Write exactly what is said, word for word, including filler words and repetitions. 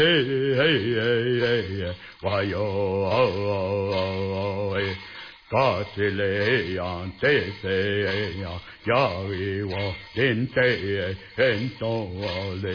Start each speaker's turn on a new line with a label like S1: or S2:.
S1: hey, hey, hey, hey, why yo, Katile ante se ya ya vi wa dente en to